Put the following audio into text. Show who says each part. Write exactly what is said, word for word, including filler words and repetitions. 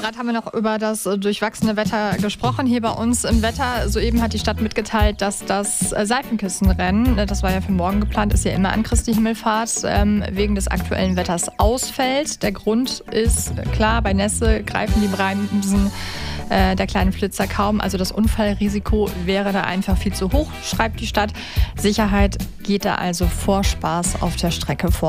Speaker 1: Gerade haben wir noch über das äh, durchwachsene Wetter gesprochen hier bei uns im Wetter. Soeben hat die Stadt mitgeteilt, dass das äh, Seifenkissenrennen, äh, das war ja für morgen geplant, ist ja immer an Christi Himmelfahrt, ähm, wegen des aktuellen Wetters ausfällt. Der Grund ist äh, klar, bei Nässe greifen die Bremsen äh, der kleinen Flitzer kaum. Also das Unfallrisiko wäre da einfach viel zu hoch, schreibt die Stadt. Sicherheit geht da also vor Spaß auf der Strecke vor.